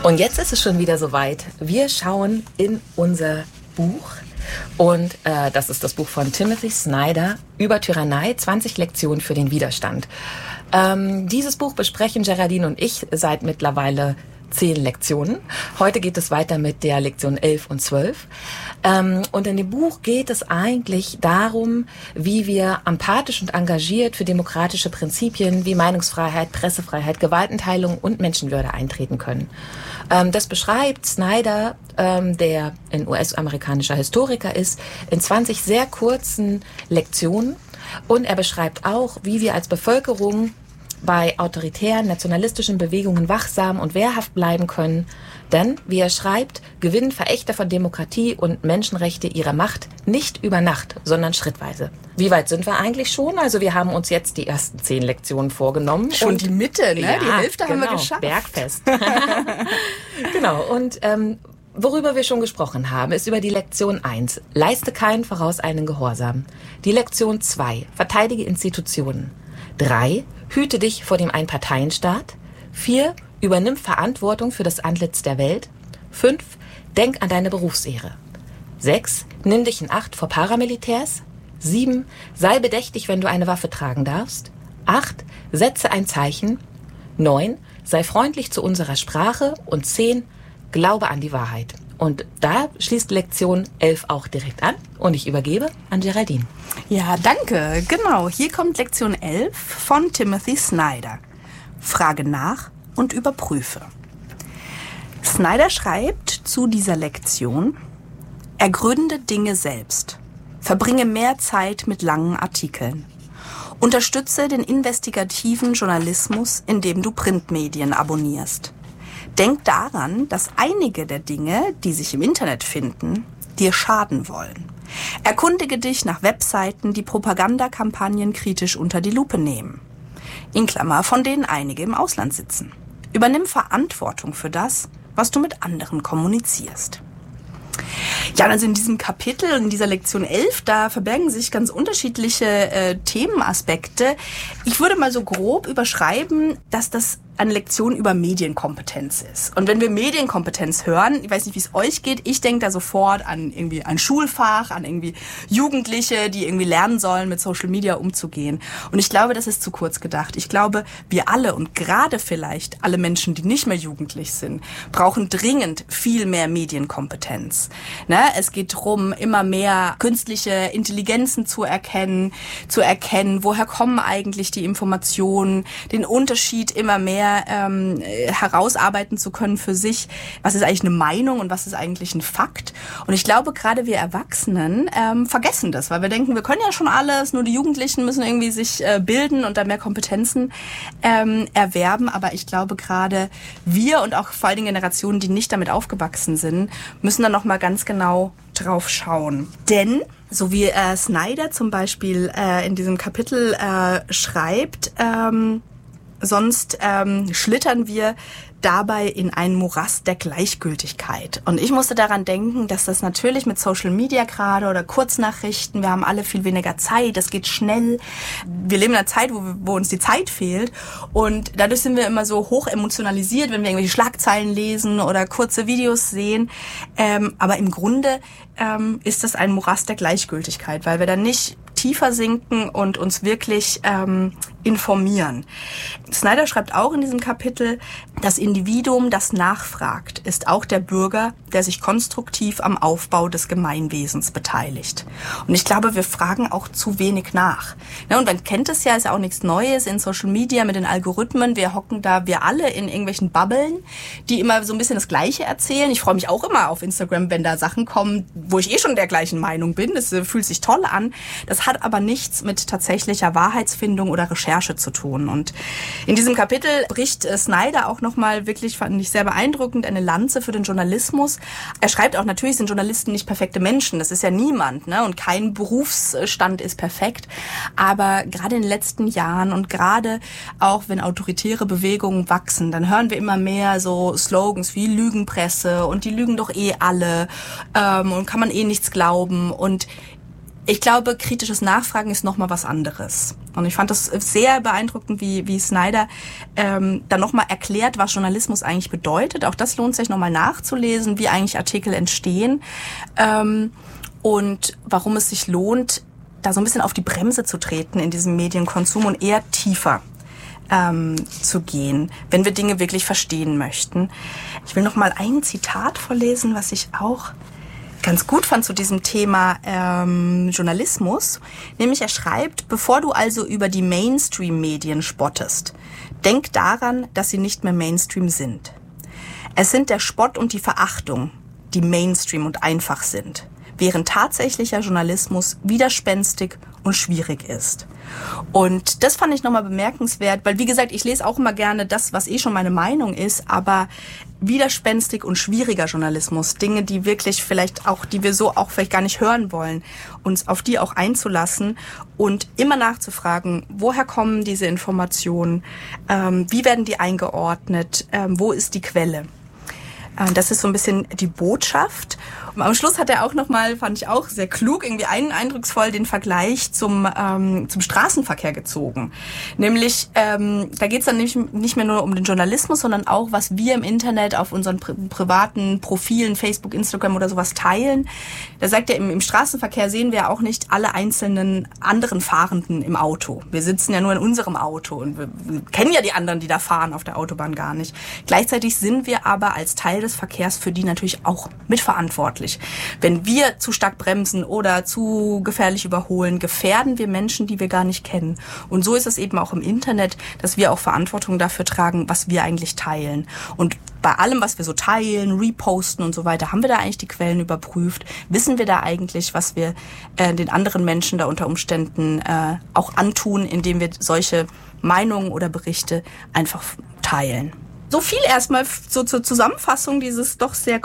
Und jetzt ist es schon wieder soweit. Wir schauen in unser Buch. Und das ist das Buch von Timothy Snyder über Tyrannei, 20 Lektionen für den Widerstand. Dieses Buch besprechen Geraldine und ich seit mittlerweile 10 Lektionen. Heute geht es weiter mit der Lektion 11 und 12. Und in dem Buch geht es eigentlich darum, wie wir empathisch und engagiert für demokratische Prinzipien wie Meinungsfreiheit, Pressefreiheit, Gewaltenteilung und Menschenwürde eintreten können. Das beschreibt Snyder, der ein US-amerikanischer Historiker ist, in 20 sehr kurzen Lektionen. Und er beschreibt auch, wie wir als Bevölkerung bei autoritären, nationalistischen Bewegungen wachsam und wehrhaft bleiben können. Denn, wie er schreibt, gewinnen Verächter von Demokratie und Menschenrechte ihre Macht nicht über Nacht, sondern schrittweise. Wie weit sind wir eigentlich schon? Also wir haben uns jetzt die ersten 10 Lektionen vorgenommen. Schon und die Mitte, ne? Ja, die Hälfte haben wir geschafft. Bergfest. Genau. Und worüber wir schon gesprochen haben, ist über die Lektion 1. Leiste keinen voraus einen Gehorsam. Die Lektion 2. Verteidige Institutionen. 3. Hüte dich vor dem Einparteienstaat. 4. Übernimm Verantwortung für das Antlitz der Welt. 5. Denk an deine Berufsehre. 6. Nimm dich in Acht vor Paramilitärs. 7. Sei bedächtig, wenn du eine Waffe tragen darfst. 8. Setze ein Zeichen. 9. Sei freundlich zu unserer Sprache. Und 10. Glaube an die Wahrheit. Und da schließt Lektion 11 auch direkt an. Und ich übergebe an Geraldine. Ja, danke. Genau, hier kommt Lektion 11 von Timothy Snyder. Frage nach und überprüfe. Snyder schreibt zu dieser Lektion: Ergründe Dinge selbst. Verbringe mehr Zeit mit langen Artikeln. Unterstütze den investigativen Journalismus, indem du Printmedien abonnierst. Denk daran, dass einige der Dinge, die sich im Internet finden, dir schaden wollen. Erkundige dich nach Webseiten, die Propagandakampagnen kritisch unter die Lupe nehmen. In Klammer, von denen einige im Ausland sitzen. Übernimm Verantwortung für das, was du mit anderen kommunizierst. Ja, also in diesem Kapitel, in dieser Lektion 11, da verbergen sich ganz unterschiedliche Themenaspekte. Ich würde mal so grob überschreiben, dass das eine Lektion über Medienkompetenz ist. Und wenn wir Medienkompetenz hören, ich weiß nicht, wie es euch geht, ich denke da sofort an irgendwie ein Schulfach, an irgendwie Jugendliche, die irgendwie lernen sollen, mit Social Media umzugehen. Und ich glaube, das ist zu kurz gedacht. Ich glaube, wir alle und gerade vielleicht alle Menschen, die nicht mehr jugendlich sind, brauchen dringend viel mehr Medienkompetenz. Ne? Es geht darum, immer mehr künstliche Intelligenzen zu erkennen, woher kommen eigentlich die Informationen, den Unterschied immer mehr herausarbeiten zu können für sich, was ist eigentlich eine Meinung und was ist eigentlich ein Fakt. Und ich glaube, gerade wir Erwachsenen vergessen das, weil wir denken, wir können ja schon alles, nur die Jugendlichen müssen irgendwie sich bilden und dann mehr Kompetenzen erwerben. Aber ich glaube, gerade wir und auch vor allen Dingen Generationen, die nicht damit aufgewachsen sind, müssen dann nochmal ganz genau drauf schauen. Denn, so wie Snyder zum Beispiel in diesem Kapitel schreibt, sonst schlittern wir dabei in einen Morast der Gleichgültigkeit. Und ich musste daran denken, dass das natürlich mit Social Media gerade oder Kurznachrichten, wir haben alle viel weniger Zeit, das geht schnell. Wir leben in einer Zeit, wo uns die Zeit fehlt. Und dadurch sind wir immer so hoch emotionalisiert, wenn wir irgendwelche Schlagzeilen lesen oder kurze Videos sehen. Aber im Grunde ist das ein Morast der Gleichgültigkeit, weil wir dann nicht tiefer sinken und uns wirklich informieren. Snyder schreibt auch in diesem Kapitel, das Individuum, das nachfragt, ist auch der Bürger, der sich konstruktiv am Aufbau des Gemeinwesens beteiligt. Und ich glaube, wir fragen auch zu wenig nach. Ne, und man kennt es ja, ist ja auch nichts Neues in Social Media mit den Algorithmen. Wir hocken da, wir alle in irgendwelchen Bubblen, die immer so ein bisschen das Gleiche erzählen. Ich freue mich auch immer auf Instagram, wenn da Sachen kommen, wo ich schon der gleichen Meinung bin. Das fühlt sich toll an. Das hat aber nichts mit tatsächlicher Wahrheitsfindung oder Recherche zu tun. Und in diesem Kapitel bricht Snyder auch nochmal wirklich, fand ich sehr beeindruckend, eine Lanze für den Journalismus. Er schreibt auch, natürlich sind Journalisten nicht perfekte Menschen. Das ist ja niemand, ne? Und kein Berufsstand ist perfekt. Aber gerade in den letzten Jahren und gerade auch, wenn autoritäre Bewegungen wachsen, dann hören wir immer mehr so Slogans wie Lügenpresse und die lügen doch eh alle und kann man eh nichts glauben. Und Ich glaube, kritisches Nachfragen ist nochmal was anderes. Und ich fand das sehr beeindruckend, wie Snyder dann nochmal erklärt, was Journalismus eigentlich bedeutet. Auch das lohnt sich nochmal nachzulesen, wie eigentlich Artikel entstehen und warum es sich lohnt, da so ein bisschen auf die Bremse zu treten in diesem Medienkonsum und eher tiefer zu gehen, wenn wir Dinge wirklich verstehen möchten. Ich will noch mal ein Zitat vorlesen, was ich auch ganz gut fand zu diesem Thema Journalismus. Nämlich er schreibt, bevor du also über die Mainstream-Medien spottest, denk daran, dass sie nicht mehr Mainstream sind. Es sind der Spott und die Verachtung, die Mainstream und einfach sind, während tatsächlicher Journalismus widerspenstig und schwierig ist. Und das fand ich nochmal bemerkenswert, weil wie gesagt, ich lese auch immer gerne das, was schon meine Meinung ist, aber widerspenstig und schwieriger Journalismus, Dinge, die wirklich vielleicht auch, die wir so auch vielleicht gar nicht hören wollen, uns auf die auch einzulassen und immer nachzufragen, woher kommen diese Informationen, wie werden die eingeordnet, wo ist die Quelle? Das ist so ein bisschen die Botschaft. Und am Schluss hat er auch nochmal, fand ich auch sehr klug, irgendwie eindrucksvoll den Vergleich zum Straßenverkehr gezogen. Nämlich, da geht es dann nicht mehr nur um den Journalismus, sondern auch, was wir im Internet auf unseren privaten Profilen, Facebook, Instagram oder sowas teilen. Da sagt er, im Straßenverkehr sehen wir auch nicht alle einzelnen anderen Fahrenden im Auto. Wir sitzen ja nur in unserem Auto und wir kennen ja die anderen, die da fahren auf der Autobahn gar nicht. Gleichzeitig sind wir aber als Teil des Verkehrs für die natürlich auch mitverantwortlich. Wenn wir zu stark bremsen oder zu gefährlich überholen, gefährden wir Menschen, die wir gar nicht kennen. Und so ist es eben auch im Internet, dass wir auch Verantwortung dafür tragen, was wir eigentlich teilen. Und bei allem, was wir so teilen, reposten und so weiter, haben wir da eigentlich die Quellen überprüft? Wissen wir da eigentlich, was wir den anderen Menschen da unter Umständen auch antun, indem wir solche Meinungen oder Berichte einfach teilen? So viel erstmal so zur Zusammenfassung dieses doch sehr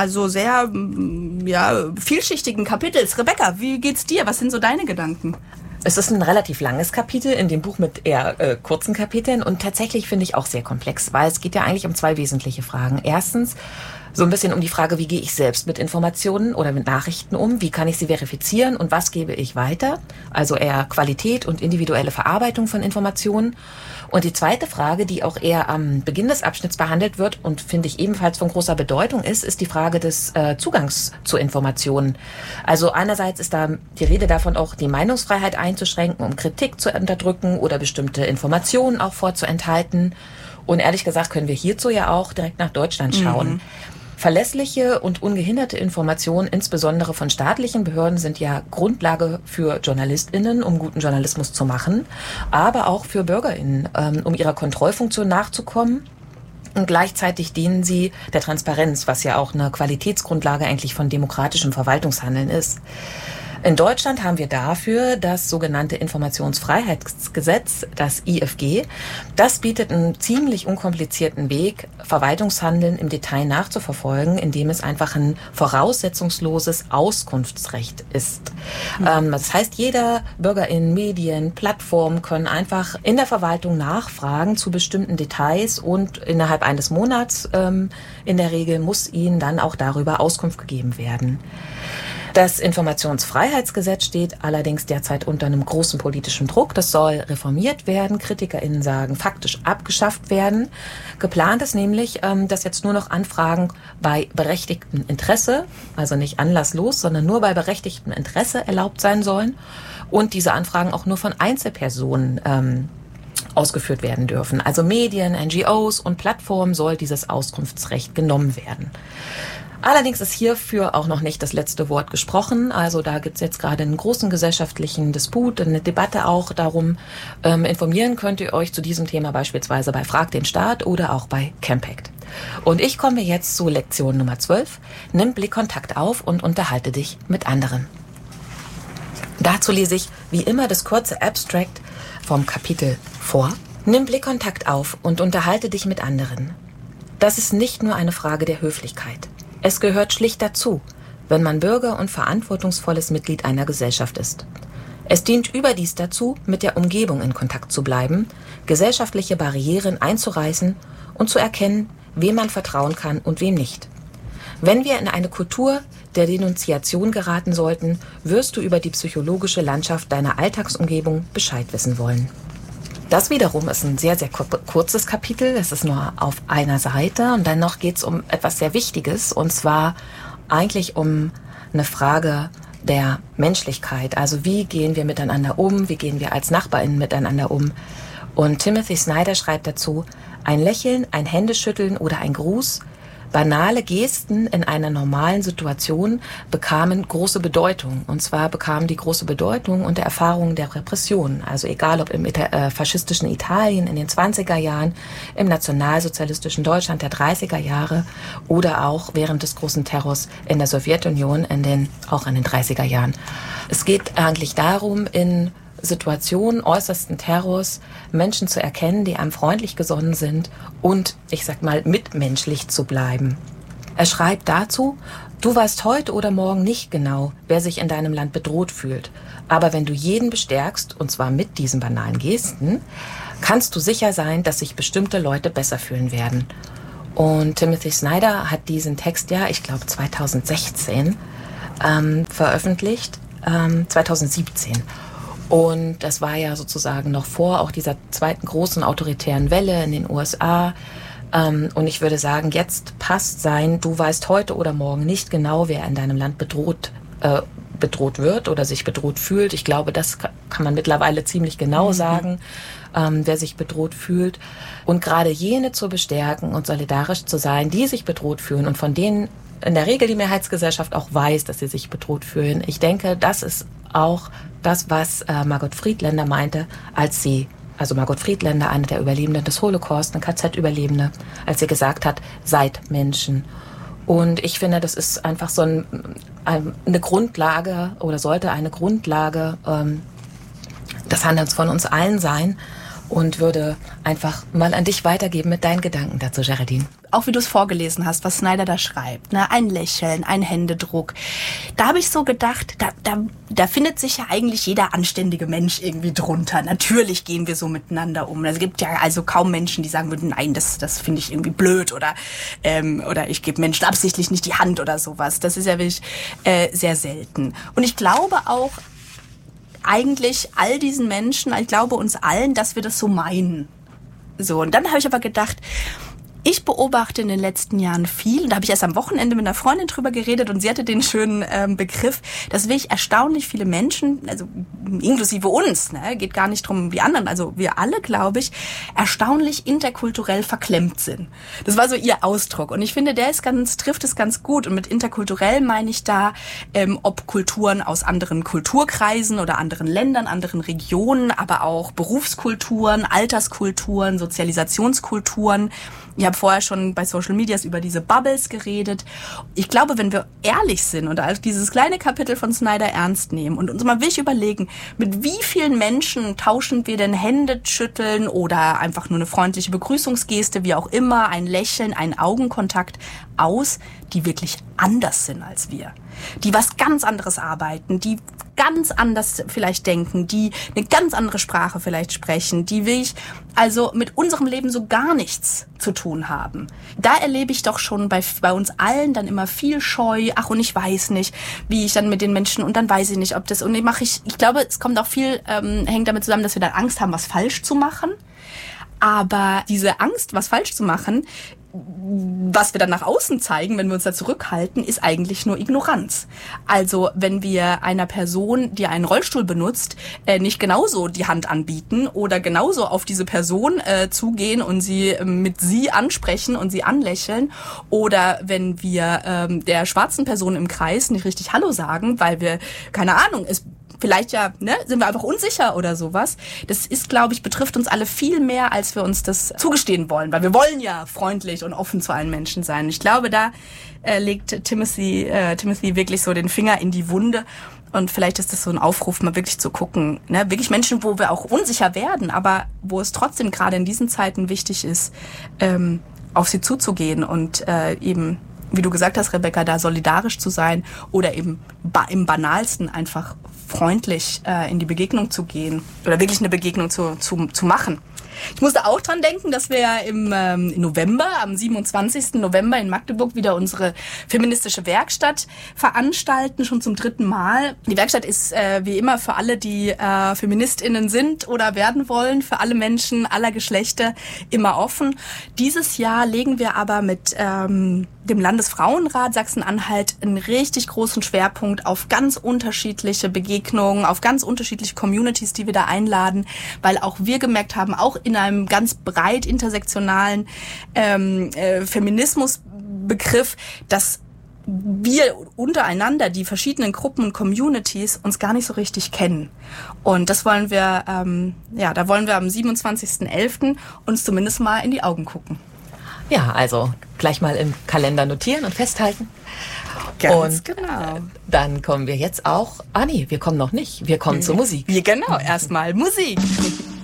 vielschichtigen Kapitels. Rebecca, wie geht's dir? Was sind so deine Gedanken? Es ist ein relativ langes Kapitel in dem Buch mit eher kurzen Kapiteln und tatsächlich finde ich auch sehr komplex, weil es geht ja eigentlich um zwei wesentliche Fragen. Erstens so ein bisschen um die Frage, wie gehe ich selbst mit Informationen oder mit Nachrichten um? Wie kann ich sie verifizieren und was gebe ich weiter? Also eher Qualität und individuelle Verarbeitung von Informationen. Und die zweite Frage, die auch eher am Beginn des Abschnitts behandelt wird und finde ich ebenfalls von großer Bedeutung ist die Frage des Zugangs zu Informationen. Also einerseits ist da die Rede davon, auch die Meinungsfreiheit einzuschränken, um Kritik zu unterdrücken oder bestimmte Informationen auch vorzuenthalten. Und ehrlich gesagt können wir hierzu ja auch direkt nach Deutschland schauen. Verlässliche und ungehinderte Informationen, insbesondere von staatlichen Behörden, sind ja Grundlage für JournalistInnen, um guten Journalismus zu machen, aber auch für BürgerInnen, um ihrer Kontrollfunktion nachzukommen. Und gleichzeitig dienen sie der Transparenz, was ja auch eine Qualitätsgrundlage eigentlich von demokratischem Verwaltungshandeln ist. In Deutschland haben wir dafür das sogenannte Informationsfreiheitsgesetz, das IFG. Das bietet einen ziemlich unkomplizierten Weg, Verwaltungshandeln im Detail nachzuverfolgen, indem es einfach ein voraussetzungsloses Auskunftsrecht ist. Das heißt, jeder Bürgerin, Medien, Plattformen können einfach in der Verwaltung nachfragen zu bestimmten Details und innerhalb eines Monats in der Regel muss ihnen dann auch darüber Auskunft gegeben werden. Das Informationsfreiheitsgesetz steht allerdings derzeit unter einem großen politischen Druck. Das soll reformiert werden. KritikerInnen sagen, faktisch abgeschafft werden. Geplant ist nämlich, dass jetzt nur noch Anfragen bei berechtigtem Interesse, also nicht anlasslos, sondern nur bei berechtigtem Interesse erlaubt sein sollen. Und diese Anfragen auch nur von Einzelpersonen ausgeführt werden dürfen. Also Medien, NGOs und Plattformen soll dieses Auskunftsrecht genommen werden. Allerdings ist hierfür auch noch nicht das letzte Wort gesprochen. Also da gibt es jetzt gerade einen großen gesellschaftlichen Disput, eine Debatte auch darum. Informieren könnt ihr euch zu diesem Thema beispielsweise bei Frag den Staat oder auch bei Campact. Und ich komme jetzt zu Lektion Nummer 12. Nimm Blickkontakt auf und unterhalte dich mit anderen. Dazu lese ich wie immer das kurze Abstract vom Kapitel vor. Nimm Blickkontakt auf und unterhalte dich mit anderen. Das ist nicht nur eine Frage der Höflichkeit. Es gehört schlicht dazu, wenn man Bürger und verantwortungsvolles Mitglied einer Gesellschaft ist. Es dient überdies dazu, mit der Umgebung in Kontakt zu bleiben, gesellschaftliche Barrieren einzureißen und zu erkennen, wem man vertrauen kann und wem nicht. Wenn wir in eine Kultur der Denunziation geraten sollten, wirst du über die psychologische Landschaft deiner Alltagsumgebung Bescheid wissen wollen. Das wiederum ist ein sehr, sehr kurzes Kapitel. Es ist nur auf einer Seite und dann noch geht es um etwas sehr Wichtiges und zwar eigentlich um eine Frage der Menschlichkeit. Also wie gehen wir miteinander um? Wie gehen wir als NachbarInnen miteinander um? Und Timothy Snyder schreibt dazu, ein Lächeln, ein Händeschütteln oder ein Gruß, banale Gesten in einer normalen Situation bekamen große Bedeutung. Und zwar bekamen die große Bedeutung unter Erfahrungen der Repression. Also egal ob im faschistischen Italien in den 20er Jahren, im nationalsozialistischen Deutschland der 30er Jahre oder auch während des großen Terrors in der Sowjetunion auch in den 30er Jahren. Es geht eigentlich darum, in Situationen äußersten Terrors Menschen zu erkennen, die einem freundlich gesonnen sind und, ich sag mal, mitmenschlich zu bleiben. Er schreibt dazu, du weißt heute oder morgen nicht genau, wer sich in deinem Land bedroht fühlt. Aber wenn du jeden bestärkst, und zwar mit diesen banalen Gesten, kannst du sicher sein, dass sich bestimmte Leute besser fühlen werden. Und Timothy Snyder hat diesen Text ich glaube 2016 veröffentlicht, 2017. Und das war ja sozusagen noch vor auch dieser zweiten großen autoritären Welle in den USA. Und ich würde sagen, jetzt passt du weißt heute oder morgen nicht genau, wer in deinem Land bedroht wird oder sich bedroht fühlt. Ich glaube, das kann man mittlerweile ziemlich genau sagen, wer sich bedroht fühlt. Und gerade jene zu bestärken und solidarisch zu sein, die sich bedroht fühlen und von denen in der Regel die Mehrheitsgesellschaft auch weiß, dass sie sich bedroht fühlen. Ich denke, das ist auch das, was Margot Friedländer meinte, also Margot Friedländer, eine der Überlebenden des Holocaust, eine KZ-Überlebende, als sie gesagt hat, seid Menschen. Und ich finde, das ist einfach so eine Grundlage oder sollte eine Grundlage des Handelns von uns allen sein und würde einfach mal an dich weitergeben mit deinen Gedanken dazu, Geraldine. Auch wie du es vorgelesen hast, was Snyder da schreibt, ne? Ein Lächeln, ein Händedruck. Da habe ich so gedacht, da findet sich ja eigentlich jeder anständige Mensch irgendwie drunter. Natürlich gehen wir so miteinander um. Es gibt ja also kaum Menschen, die sagen würden, nein, das finde ich irgendwie blöd oder ich gebe Menschen absichtlich nicht die Hand oder sowas. Das ist ja wirklich sehr selten. Und ich glaube auch, eigentlich all diesen Menschen, ich glaube uns allen, dass wir das so meinen. So, und dann habe ich aber gedacht, ich beobachte in den letzten Jahren viel, und da habe ich erst am Wochenende mit einer Freundin drüber geredet und sie hatte den schönen Begriff, dass wirklich erstaunlich viele Menschen, also inklusive uns, ne, geht gar nicht drum wie anderen, also wir alle, glaube ich, erstaunlich interkulturell verklemmt sind. Das war so ihr Ausdruck und ich finde, trifft es ganz gut und mit interkulturell meine ich da, ob Kulturen aus anderen Kulturkreisen oder anderen Ländern, anderen Regionen, aber auch Berufskulturen, Alterskulturen, Sozialisationskulturen. Ich habe vorher schon bei Social Medias über diese Bubbles geredet. Ich glaube, wenn wir ehrlich sind und also dieses kleine Kapitel von Snyder ernst nehmen und uns mal wirklich überlegen, mit wie vielen Menschen tauschen wir denn Hände schütteln oder einfach nur eine freundliche Begrüßungsgeste, wie auch immer, ein Lächeln, einen Augenkontakt aus, die wirklich anders sind als wir. Die was ganz anderes arbeiten, die ganz anders vielleicht denken, die eine ganz andere Sprache vielleicht sprechen, die wirklich also mit unserem Leben so gar nichts zu tun haben. Da erlebe ich doch schon bei uns allen dann immer viel Scheu. Ach, und ich weiß nicht, wie ich dann mit den Menschen, und dann weiß ich nicht, ob das, und ich glaube, es kommt auch viel, hängt damit zusammen, dass wir dann Angst haben, was falsch zu machen. Aber diese Angst, was falsch zu machen, was wir dann nach außen zeigen, wenn wir uns da zurückhalten, ist eigentlich nur Ignoranz. Also wenn wir einer Person, die einen Rollstuhl benutzt, nicht genauso die Hand anbieten oder genauso auf diese Person zugehen und sie mit sie ansprechen und sie anlächeln, oder wenn wir der schwarzen Person im Kreis nicht richtig Hallo sagen, weil wir, keine Ahnung, vielleicht sind wir einfach unsicher oder sowas. Das ist, glaube ich, betrifft uns alle viel mehr, als wir uns das zugestehen wollen, weil wir wollen ja freundlich und offen zu allen Menschen sein. Ich glaube, da legt Timothy wirklich so den Finger in die Wunde. Und vielleicht ist das so ein Aufruf, mal wirklich zu gucken, ne? Wirklich Menschen, wo wir auch unsicher werden, aber wo es trotzdem gerade in diesen Zeiten wichtig ist, auf sie zuzugehen und eben, wie du gesagt hast, Rebecca, da solidarisch zu sein oder eben im Banalsten einfach freundlich in die Begegnung zu gehen oder wirklich eine Begegnung zu machen. Ich musste auch dran denken, dass wir ja im November, am 27. November in Magdeburg wieder unsere feministische Werkstatt veranstalten, schon zum 3. Mal. Die Werkstatt ist wie immer für alle, die FeministInnen sind oder werden wollen, für alle Menschen aller Geschlechter immer offen. Dieses Jahr legen wir aber mit dem Landesfrauenrat Sachsen-Anhalt einen richtig großen Schwerpunkt auf ganz unterschiedliche Begegnungen, auf ganz unterschiedliche Communities, die wir da einladen, weil auch wir gemerkt haben, auch in einem ganz breit intersektionalen Feminismusbegriff, dass wir untereinander, die verschiedenen Gruppen und Communities, uns gar nicht so richtig kennen. Und das wollen wir, da wollen wir am 27.11. uns zumindest mal in die Augen gucken. Ja, also gleich mal im Kalender notieren und festhalten. Ganz genau. Dann kommen wir jetzt auch, wir kommen noch nicht, wir kommen zur Musik. Ja, genau, erstmal Musik.